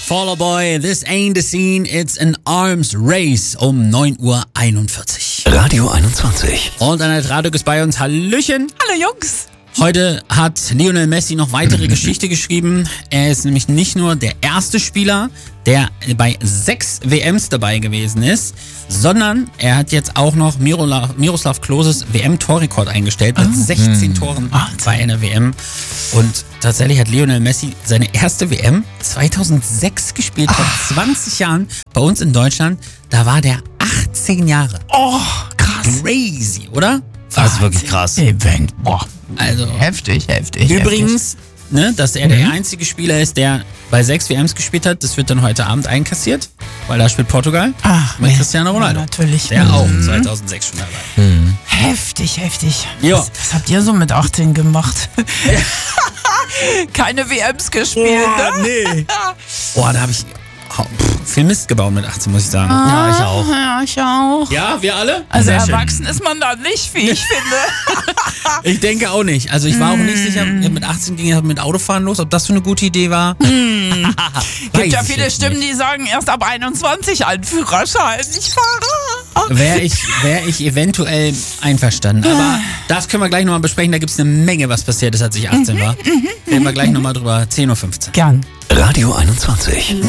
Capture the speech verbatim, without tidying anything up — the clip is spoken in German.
Fall Boy, this ain't a scene, it's an arms race um neun Uhr einundvierzig. Radio einundzwanzig. Und Annette Raduk ist bei uns. Hallöchen. Hallo Jungs. Heute hat Lionel Messi noch weitere Geschichte geschrieben. Er ist nämlich nicht nur der erste Spieler, der bei sechs W Ms dabei gewesen ist, sondern er hat jetzt auch noch Miroslav, Miroslav Kloses W M-Torrekord eingestellt mit oh. sechzehn Toren bei einer W M. Und tatsächlich hat Lionel Messi seine erste W M zweitausendsechs gespielt, vor Ach. zwanzig Jahren bei uns in Deutschland. Da war der achtzehn Jahre. Oh, krass. Crazy, oder? Das ist wirklich krass. Event. Boah. Also Heftig, heftig. übrigens, ne, dass er der Mhm. einzige Spieler ist, der bei sechs W Ms gespielt hat, das wird dann heute Abend einkassiert, weil da spielt Portugal Ach, mit ja. Cristiano Ronaldo. Ja, natürlich. Der Mhm. auch zweitausendsechs schon dabei. Mhm. Heftig, heftig. Ja. Was, was habt ihr so mit achtzehn gemacht? Keine W Ms gespielt, Boah, ne? nee. Boah, da habe ich pff, viel Mist gebaut mit achtzehn, muss ich sagen. Ja, ich auch. Ja, ich auch. Ja, wir alle? Also Sehr schön. erwachsen ist man da nicht, wie ich finde. Ich denke auch nicht. Also ich war auch nicht sicher, mit achtzehn ging ja mit Autofahren los, ob das so eine gute Idee war. Gibt ja viele Stimmen, die sagen, erst ab einundzwanzig einen Führerschein. Ich fahre. Wäre ich, wär ich eventuell einverstanden. Aber das können wir gleich nochmal besprechen. Da gibt es eine Menge, was passiert ist, als ich achtzehn war. Reden wir gleich nochmal drüber. zehn Uhr fünfzehn. Gern. Radio einundzwanzig.